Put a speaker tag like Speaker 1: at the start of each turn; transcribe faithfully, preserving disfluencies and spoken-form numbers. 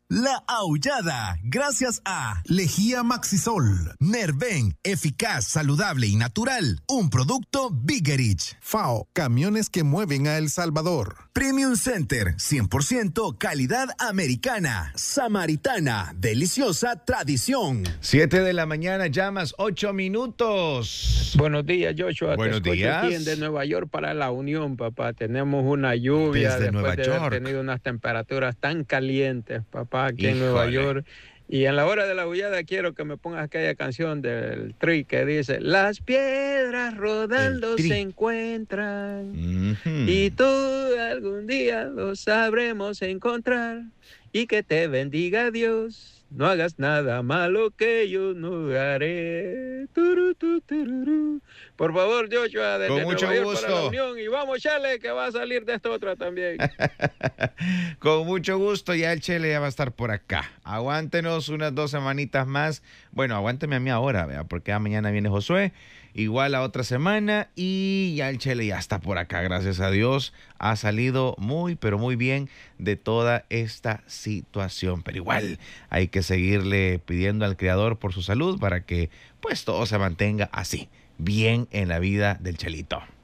Speaker 1: La Aullada, gracias a Lejía Maxisol, Nerven, eficaz, saludable y natural, un producto Bigerich.
Speaker 2: F A O, camiones que mueven a El Salvador.
Speaker 1: Premium Center, cien por ciento calidad americana. Samaritana, deliciosa tradición.
Speaker 3: Siete de la mañana, llamas, ocho minutos.
Speaker 4: Buenos días, Joshua.
Speaker 3: Buenos
Speaker 4: Te escucho
Speaker 3: días.
Speaker 4: aquí de Nueva York para la Unión, papá. Tenemos una lluvia
Speaker 3: Desde
Speaker 4: después
Speaker 3: Nueva
Speaker 4: de
Speaker 3: York.
Speaker 4: haber tenido unas temperaturas tan calientes, papá, aquí en
Speaker 3: Híjole.
Speaker 4: Nueva York. Y en la hora de la bullada quiero que me pongas aquella canción del Tri que dice: las piedras rodando
Speaker 3: El Tri.
Speaker 4: se encuentran
Speaker 3: Ujú.
Speaker 4: y tú algún día lo sabremos encontrar. Y que te bendiga Dios. No hagas nada malo que yo no haré. Turu, tu, tururú. Por favor, Joshua, desde
Speaker 3: Con
Speaker 4: Nueva
Speaker 3: mucho
Speaker 4: York para la
Speaker 3: gusto.
Speaker 4: Unión. Y vamos, Chale, que va a salir de esta otra también.
Speaker 3: Con mucho gusto, ya el Chele ya va a estar por acá. Aguántenos unas dos semanitas más. Bueno, aguánteme a mí ahora, vea, porque ya mañana viene Josué. Igual la otra semana y ya el Chele ya está por acá, gracias a Dios. Ha salido muy, pero muy bien de toda esta situación. Pero igual hay que seguirle pidiendo al Creador por su salud para que pues todo se mantenga así, bien en la vida del Chelito.